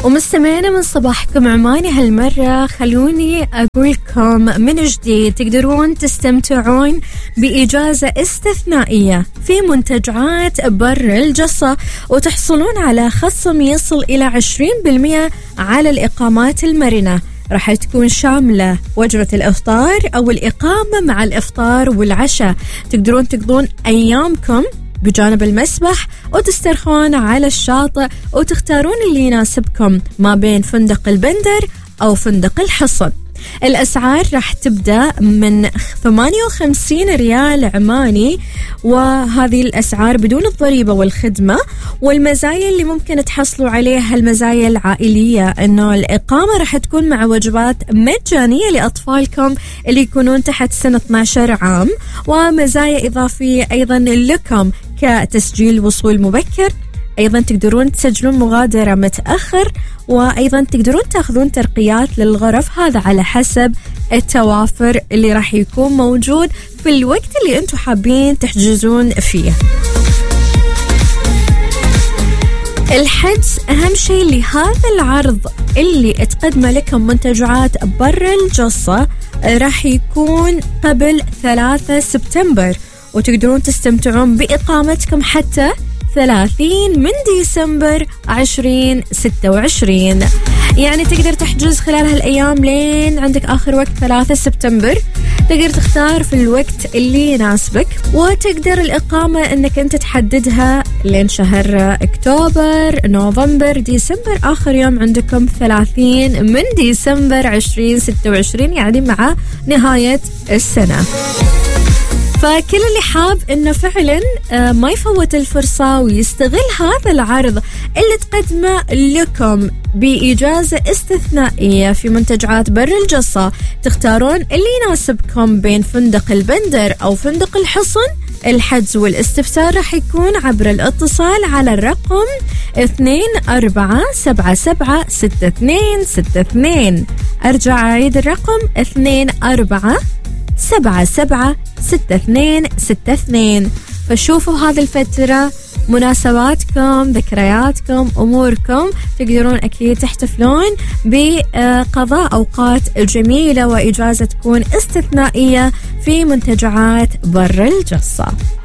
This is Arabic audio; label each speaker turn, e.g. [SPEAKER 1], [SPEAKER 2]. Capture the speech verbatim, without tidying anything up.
[SPEAKER 1] ومستمعين من صباحكم عماني هالمرة، خلوني أقولكم من جديد تقدرون تستمتعون بإجازة استثنائية في منتجعات بر الجصة، وتحصلون على خصم يصل إلى عشرين بالمئة على الإقامات المرنة. راح تكون شاملة وجبة الإفطار أو الإقامة مع الإفطار والعشاء. تقدرون تقضون أيامكم بجانب المسبح وتسترخون على الشاطئ وتختارون اللي يناسبكم ما بين فندق البندر أو فندق الحصن. الأسعار راح تبدأ من ثمانية وخمسين ريال عماني، وهذه الأسعار بدون الضريبة والخدمة. والمزايا اللي ممكن تحصلوا عليها المزايا العائلية، إنه الإقامة راح تكون مع وجبات مجانية لأطفالكم اللي يكونون تحت سن اثني عشر عام، ومزايا إضافية أيضا لكم كتسجيل وصول مبكر. أيضا تقدرون تسجلون مغادرة متأخر، وأيضا تقدرون تأخذون ترقيات للغرف، هذا على حسب التوافر اللي راح يكون موجود في الوقت اللي أنتم حابين تحجزون فيه. الحجز أهم شيء لهذا العرض اللي تقدمه لكم منتجعات بر الجصة راح يكون قبل ثلاثة سبتمبر، وتقدرون تستمتعون بإقامتكم حتى ثلاثين من ديسمبر عشرين ستة وعشرين. يعني تقدر تحجز خلال هالأيام لين عندك آخر وقت ثلاثة سبتمبر. تقدر تختار في الوقت اللي يناسبك، وتقدر الإقامة أنك أنت تحددها لين شهر أكتوبر، نوفمبر، ديسمبر. آخر يوم عندكم ثلاثين من ديسمبر عشرين ستة وعشرين، يعني مع نهاية السنة. فكل اللي حاب إنه فعلا ما يفوت الفرصة ويستغل هذا العرض اللي تقدمه لكم بإجازة استثنائية في منتجعات بر الجصة، تختارون اللي يناسبكم بين فندق البندر أو فندق الحصن. الحجز والاستفسار راح يكون عبر الاتصال على الرقم اثنين أربعة سبعة سبعة ستة اثنين ستة اثنين. أرجع أعيد الرقم اثنين أربعة سبعة سبعة ستة اثنين ستة اثنين. فشوفوا هذه الفترة مناسباتكم، ذكرياتكم، أموركم، تقدرون أكيد تحتفلون بقضاء أوقات جميلة وإجازة تكون استثنائية في منتجعات بر الجصة.